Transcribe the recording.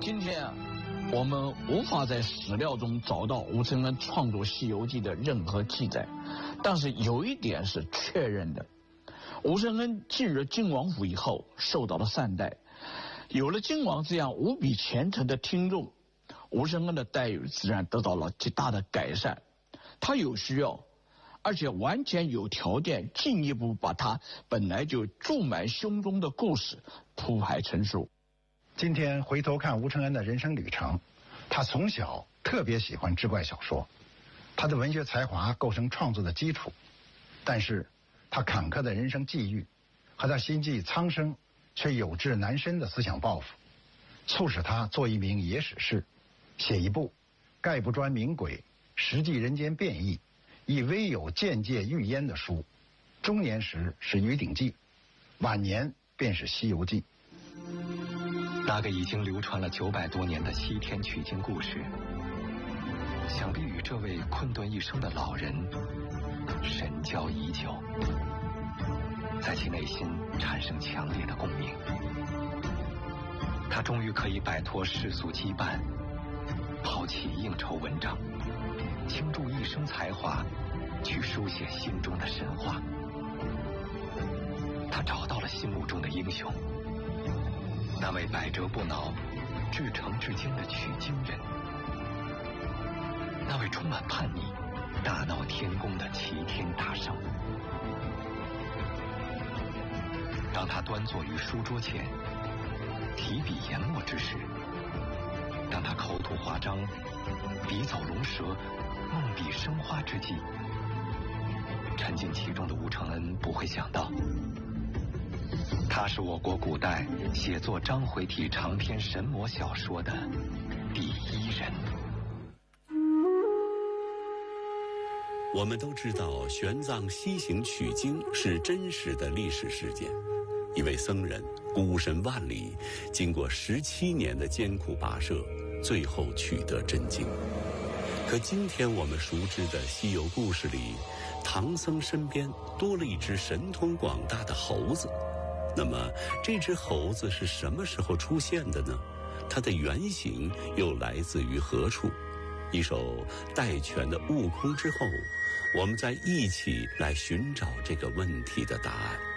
今天我们无法在史料中找到吴承恩创作《西游记》的任何记载，但是有一点是确认的：吴承恩进入晋王府以后，受到了善待，有了晋王这样无比虔诚的听众，吴承恩的待遇自然得到了极大的改善。他有需要，而且完全有条件进一步把他本来就注满胸中的故事铺排陈述。 今天回头看吴承恩的人生旅程，他从小特别喜欢志怪小说，他的文学才华构成创作的基础，但是他坎坷的人生际遇和他心系苍生却有志难伸的思想抱负，促使他做一名野史士，写一部概不专名轨，实际人间变异，亦微有见解预焉的书。中年时是《鱼鼎记》，晚年便是《西游记》。 那个已经流传了900多年的西天取经故事，想必与这位困顿一生的老人神交已久，在其内心产生强烈的共鸣。他终于可以摆脱世俗羁绊，抛弃应酬文章，倾注一生才华去书写心中的神话。他找到了心目中的英雄，那位百折不挠、至诚至坚的取经人，那位充满叛逆、大闹天宫的齐天大圣。当他端坐于书桌前，提笔研墨之时，当他口吐华章、笔走龙蛇、梦笔生花之际，沉浸其中的吴承恩不会想到，他是我国古代写作章回体长篇神魔小说的第一人。 我们都知道玄奘西行取经是真实的历史事件，一位僧人孤身万里，经过17年的艰苦跋涉，最后取得真经。可今天我们熟知的西游故事里，唐僧身边多了一只神通广大的猴子。那么这只猴子是什么时候出现的呢？它的原型又来自于何处？一首戴荃的《悟空》之后，我们再一起来寻找这个问题的答案。